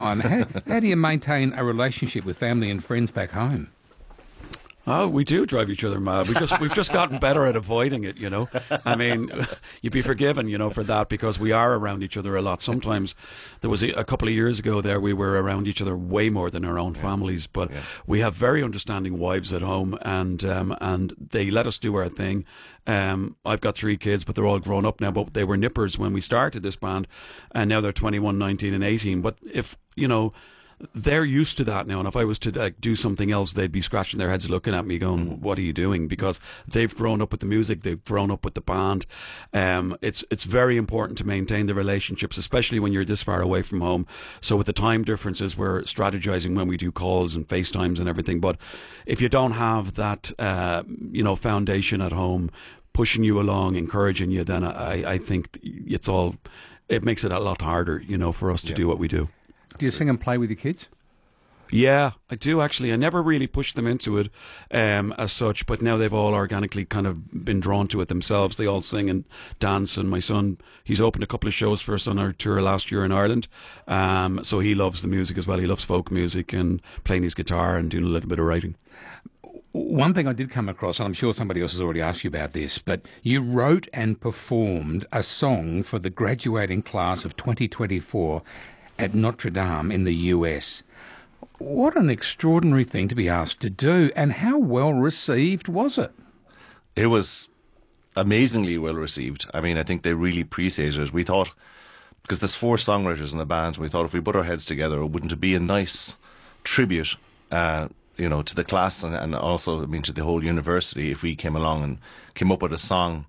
time. How do you maintain a relationship with family and friends back home? Oh, we do drive each other mad. We've just gotten better at avoiding it, you know. I mean, you'd be forgiven, you know, for that, because we are around each other a lot. Sometimes there was a couple of years ago there, we were around each other way more than our own families. But we have very understanding wives at home, and they let us do our thing. I've got 3 kids, but they're all grown up now. But they were nippers when we started this band, and now they're 21, 19, and 18. But if you know. They're used to that now, and if I was to do something else, they'd be scratching their heads looking at me going, what are you doing? Because they've grown up with the music, they've grown up with the band. It's very important to maintain the relationships, especially when you're this far away from home. So with the time differences, we're strategizing when we do calls and FaceTimes and everything. But if you don't have that foundation at home pushing you along, encouraging you, then I think it makes it a lot harder, you know, for us to do what we do. Do you sing and play with your kids? Yeah, I do actually. I never really pushed them into it as such, but now they've all organically kind of been drawn to it themselves. They all sing and dance, and my son, he's opened a couple of shows for us on our tour last year in Ireland. So he loves the music as well. He loves folk music and playing his guitar and doing a little bit of writing. One thing I did come across, and I'm sure somebody else has already asked you about this, but you wrote and performed a song for the graduating class of 2024 at Notre Dame in the US. What an extraordinary thing to be asked to do, and how well received was it? It was amazingly well received. I mean, I think they really appreciated it. We thought, because there's 4 songwriters in the band, we thought if we put our heads together, wouldn't it be a nice tribute, to the class and also, I mean, to the whole university if we came along and came up with a song,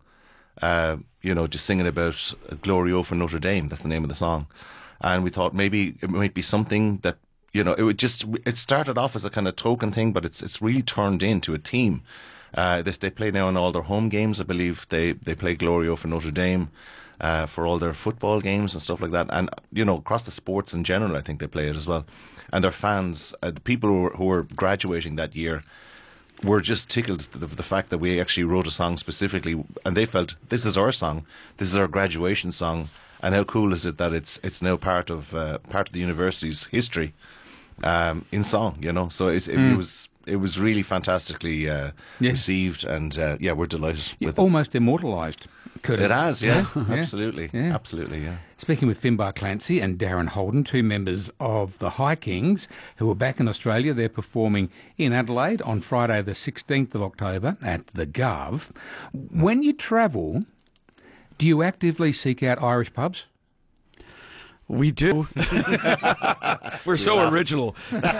just singing about Glory O for Notre Dame. That's the name of the song. And we thought maybe it might be something that, it started off as a kind of token thing, but it's really turned into a theme. They play now in all their home games. I believe they play Glory O for Notre Dame for all their football games and stuff like that. And, across the sports in general, I think they play it as well. And their fans, the people who were graduating that year, were just tickled the fact that we actually wrote a song specifically, and they felt, this is our song, this is our graduation song. And how cool is it that it's now part of the university's history in song, So it was really fantastically received, and we're delighted. With almost immortalised. It has, absolutely, absolutely, yeah. Speaking with Finbar Clancy and Darren Holden, 2 members of the High Kings, who are back in Australia. They're performing in Adelaide on Friday the 16th of October at the Gov. When you travel, do you actively seek out Irish pubs? We do. We're so original.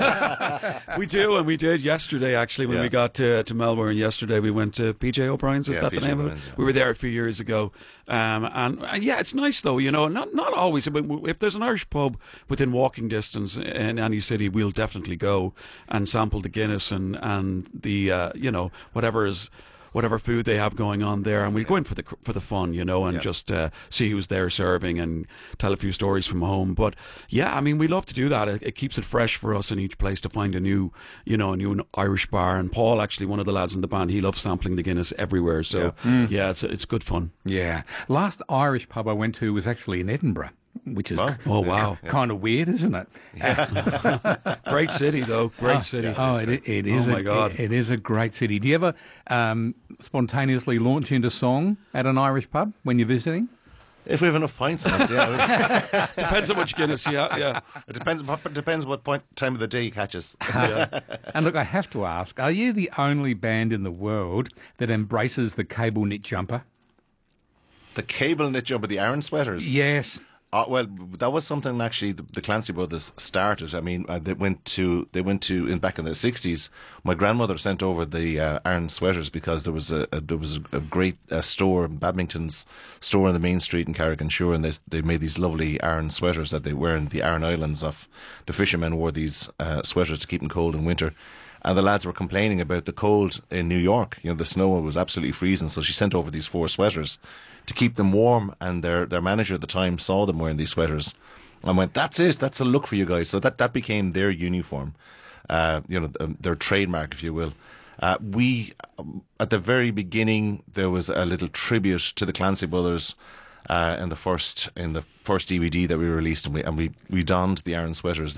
We do, and we did yesterday, actually, when we got to Melbourne yesterday. We went to PJ O'Brien's, is that the name of it? We were there a few years ago. And it's nice, though, not always. I mean, if there's an Irish pub within walking distance in any city, we'll definitely go and sample the Guinness and the, whatever food they have going on there, and we go in for the fun, and just see who's there serving and tell a few stories from home. But I mean, we love to do that. It keeps it fresh for us in each place to find a new Irish bar. And Paul, actually, one of the lads in the band, he loves sampling the Guinness everywhere. So it's good fun. Yeah. Last Irish pub I went to was actually in Edinburgh, which is kind of weird, isn't it? Yeah. Great city, though. Great city. Oh, it is. Oh, my God. It is a great city. Do you ever spontaneously launch into song at an Irish pub when you're visiting? If we have enough pints in us, Depends how much Guinness, yeah. It depends what time of the day you catch us. And look, I have to ask, are you the only band in the world that embraces the cable knit jumper? The cable knit jumper, the Aran sweaters? Yes. Well, that was something actually the Clancy brothers started. I mean, they went to back in the 60s. My grandmother sent over the Aran sweaters because there was a great store, Babington's store on the main street in Carrick-on-Suir, and they made these lovely Aran sweaters that they wear in the Aran Islands. The fishermen wore these sweaters to keep them cold in winter. And the lads were complaining about the cold in New York. The snow was absolutely freezing, so she sent over these 4 sweaters to keep them warm, and their manager at the time saw them wearing these sweaters and went, that's it, that's a look for you guys. So that became their uniform, their trademark, if you will. We, at the very beginning, there was a little tribute to the Clancy brothers in the first DVD that we released, and we donned the Aran sweaters.